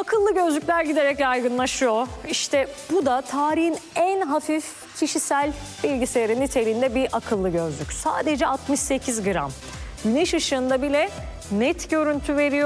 Akıllı gözlükler giderek yaygınlaşıyor. İşte bu da tarihin en hafif kişisel bilgisayarı niteliğinde bir akıllı gözlük. Sadece 68 gram. Güneş ışığında bile net görüntü veriyor.